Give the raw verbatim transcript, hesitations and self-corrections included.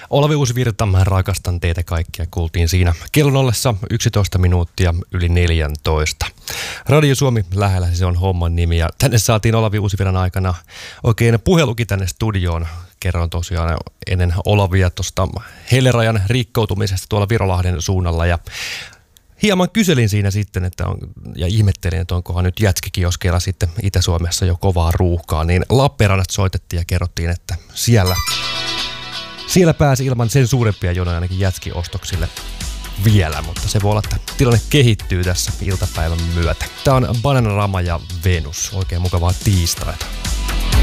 Olavi Uusivirta, mä rakastan teitä kaikkia, kuultiin siinä kellon ollessa yksitoista minuuttia yli neljätoista. Radio Suomi lähellä, se on homman nimi, ja tänne saatiin Olavi Uusivirran aikana oikein puhelukin tänne studioon. Kerroin tosiaan ennen Olavia tuosta Hellerajan rikkoutumisesta tuolla Virolahden suunnalla, ja hieman kyselin siinä sitten, että on, ja ihmettelin, että onkohan nyt jätskikioskeilla sitten Itä-Suomessa jo kovaa ruuhkaa, niin Lappeenrannasta soitettiin ja kerrottiin, että siellä, siellä pääsi ilman sen suurempia jonoja ainakin jätskiostoksille vielä, mutta se voi olla, että tilanne kehittyy tässä iltapäivän myötä. Tää on Bananarama ja Venus, oikein mukavaa tiistaita.